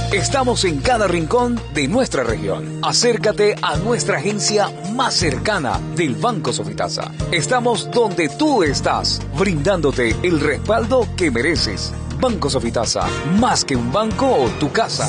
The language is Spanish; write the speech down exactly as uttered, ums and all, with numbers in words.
Estamos en cada rincón de nuestra región. Acércate a nuestra agencia más cercana del Banco Sofitasa. Estamos donde tú estás, brindándote el respaldo que mereces. Banco Sofitasa, más que un banco o tu casa.